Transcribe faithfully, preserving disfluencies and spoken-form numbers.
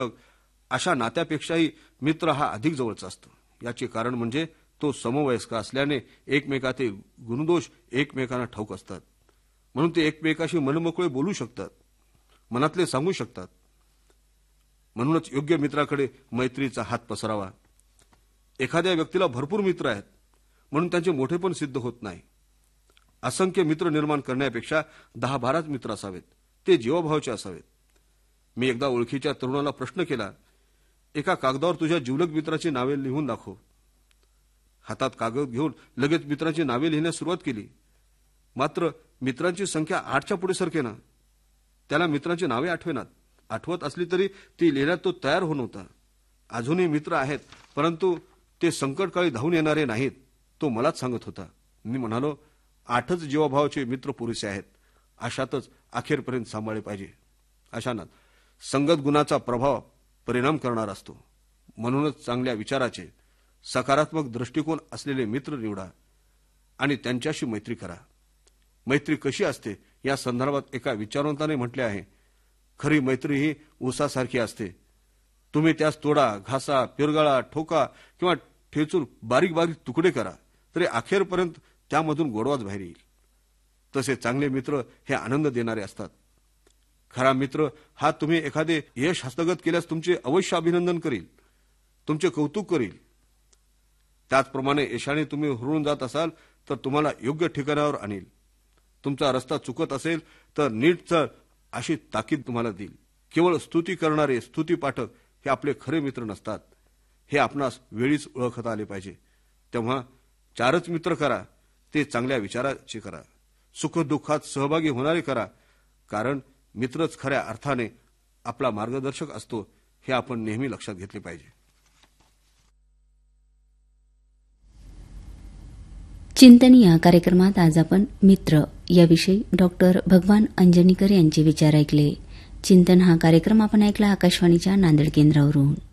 अशा नात्यापेक्षाही मित्र हा अधिक जवळचा असतो. याचे कारण म्हणजे तो समवयस्क असल्याने एकमेकातील गुणदोष एकमेकांना ठाऊक असतात. म्हणून ते एकमेकाशी मनमोकळे बोलू शकतात, मनातले सांगू शकतात. म्हणूनच योग्य मित्राकडे मैत्रीचा हात पसरावा. एखाद्या व्यक्तीला भरपूर मित्र आहेत म्हणून त्यांचे मोठेपण सिद्ध होत नाही. असंख्य मित्र निर्माण करण्यापेक्षा दहा बाराच मित्र असावेत, ते जीवाभावाचे असावेत. मी एकदा ओळखीच्या तरुणाला प्रश्न केला, एका कागदावर तुझ्या जिवलग मित्राची नावे लिहून दाखव. हातात कागद घेऊन लगेच मित्रांची नावे लिहिण्यास सुरुवात केली. मात्र मित्रांची संख्या आठच्या पुढे सरकेना. त्याला मित्रांची नावे आठवेनात. आठवत असली तरी ती लिहिण्यात तो तयार होत नव्हता. अजूनही मित्र आहेत, परंतु ते संकटकाळी धावून येणारे नाहीत, तो मलाच सांगत होता. मी म्हणालो, आठच जीवाभावाचे मित्र पुरेसे आहेत. अशातच अखेरपर्यंत सांभाळले पाहिजे. अशानात संगत गुणाचा प्रभाव परिणाम करणार असतो. म्हणूनच चांगल्या विचाराचे, सकारात्मक दृष्टिकोन असलेले मित्र निवडा आणि त्यांच्याशी मैत्री करा. मैत्री कशी असते या संदर्भात एका विचारवंताने म्हटले आहे, खरी मैत्री ही ऊसासारखी असते. तुम्ही त्यास तोडा, घासा, पिरगळा, ठोका किंवा ठेचून बारीक बारीक तुकडे करा, तरी अखेरपर्यंत त्यामधून गोडवाच बाहेर येईल. तसे चांगले मित्र हे आनंद देणारे असतात. खरा मित्र हा तुम्ही एखादे यश हस्तगत केल्यास तुमचे अवश्य अभिनंदन करील, तुमचे कौतुक करील. त्याचप्रमाणे यशाने तुम्ही हुरळून जात असाल तर तुम्हाला योग्य ठिकाणावर आणील. तुमचा रस्ता चुकत असेल तर नीट चल अशी ताकीद तुम्हाला देईल. केवळ स्तुती करणारे स्तुतीपाठक हे आपले खरे मित्र नसतात. हे आपणास वेळीच ओळखता आले पाहिजे. तेव्हा चारच मित्र करा, ते चांगल्या विचाराचे करा, सुखदुःखात सहभागी होणारे करा. कारण मित्रच खऱ्या अर्थाने आपला मार्गदर्शक असतो, हे आपण नेहमी लक्षात घेतले पाहिजे. चिंतन या कार्यक्रमात आज आपण मित्र याविषयी डॉक्टर भगवान अंजनीकर यांचे विचार ऐकले. चिंतन हा कार्यक्रम आपण ऐकला आकाशवाणीच्या नांदेड केंद्रावरून.